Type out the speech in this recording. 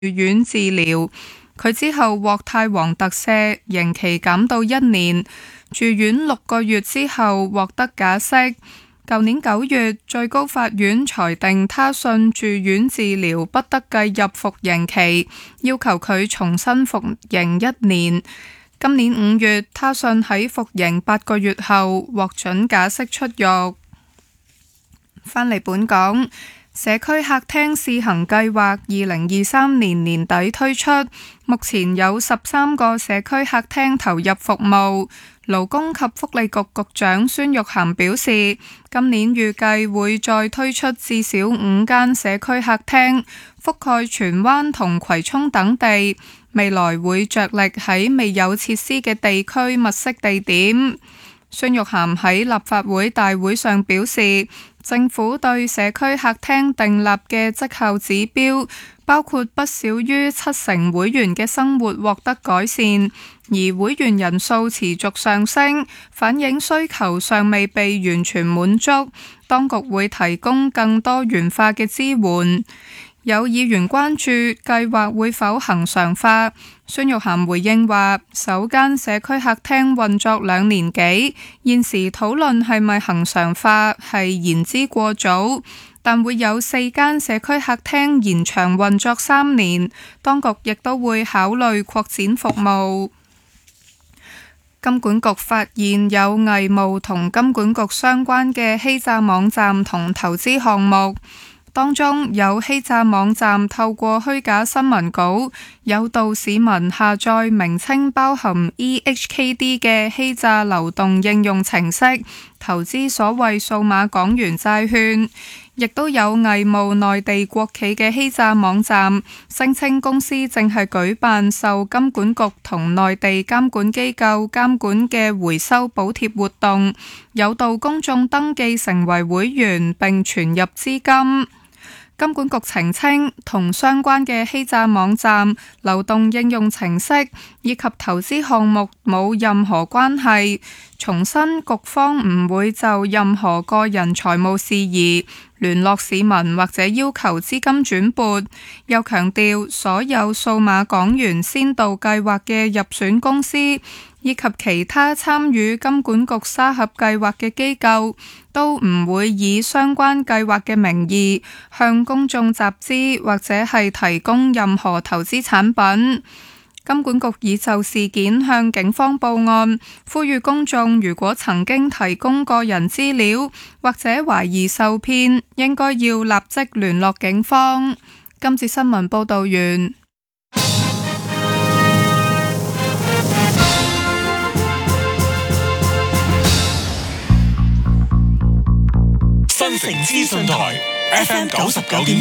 院治療。佢之後獲泰皇特赦，刑期減到1年，住院6個月之後獲得假釋。舊年9月，最高法院裁定他信住院治療不得計入服刑期，要求佢重新服刑1年。今年5月，他信喺服刑8個月後獲准假釋出獄。返嚟本港，社區客廳試行計劃2023年年底推出，目前有13個社區客廳投入服務。勞工及福利局局長孫玉菡表示，今年預計會再推出至少5間社區客廳，覆蓋荃灣同葵涌等地。未來會着力喺未有設施嘅地區物色地點。孫玉菡喺立法會大會上表示，政府對社區客廳訂立嘅績效指標，包括不少於70%會員嘅生活獲得改善，而會員人數持續上升，反映需求尚未被完全滿足。當局會提供更多元化嘅支援。有議員關注計劃會否恆常化，孫玉菡回應話：首間社區客廳運作2年幾，現時討論係咪恆常化係言之過早，但會有4間社區客廳延長運作3年，當局亦都會考慮擴展服務。金管局發現有偽冒同金管局相關嘅欺詐網站同投資項目。當中有欺詐網站透過虛假新聞稿，誘導市民下載名稱包含 EHKD 嘅欺詐流動應用程式，投資所謂數碼港元債券。亦都有偽冒內地國企嘅欺詐網站，聲稱公司正係舉辦受金管局同內地監管機構監管嘅回收補貼活動，誘導公眾登記成為會員並存入資金。金管局澄清，同相關嘅欺詐網站、流動應用程式以及投資項目冇任何關係。重申局方唔會就任何個人財務事宜聯絡市民或者要求資金轉撥。又強調，所有數碼港元先導計劃嘅入選公司以及其他參與金管局沙盒計劃嘅機構，都唔會以相關計劃嘅名義向公眾集資或者係提供任何投資產品。金管局已就事件向警方報案，呼籲公眾如果曾經提供個人資料或者懷疑受騙，應該要立即聯絡警方。今次新聞報道完。 新城資訊台 FM 99.7